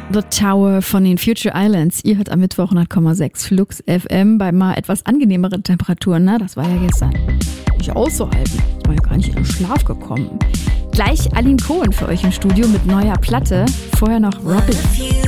The Tower von den Future Islands. Ihr hört am Mittwoch 100,6 Flux FM bei mal etwas angenehmeren Temperaturen. Na, das war ja gestern nicht auszuhalten. Ich war ja gar nicht in den Schlaf gekommen. Gleich Aline Cohen für euch im Studio mit neuer Platte. Vorher noch Robin.